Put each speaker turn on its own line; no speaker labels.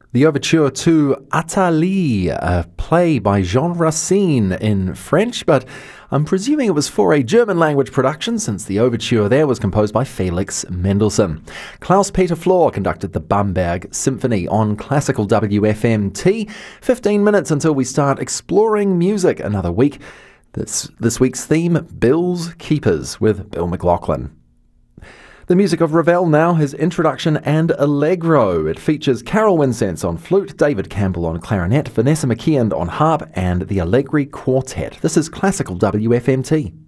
The overture to Athalie, a play by Jean Racine in French, but I'm presuming it was for a German language production since the overture there was composed by Felix Mendelssohn. Klaus-Peter Flor conducted the Bamberg Symphony on Classical WFMT. 15 minutes until we start exploring music another week. This week's theme, Bill's Keepers with Bill McLaughlin. The music of Ravel now, his introduction and Allegro. It features Carol Wincense on flute, David Campbell on clarinet, Vanessa McKeon on harp, and the Allegri Quartet. This is Classical WFMT.